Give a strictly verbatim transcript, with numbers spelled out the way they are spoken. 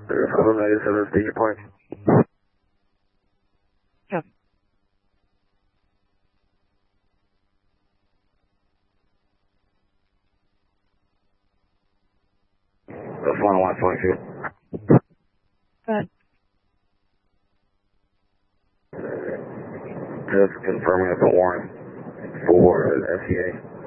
Seven ninety seven, station point. Yeah. That's one one point two. Go ahead. Just confirming it's a warrant for S C A.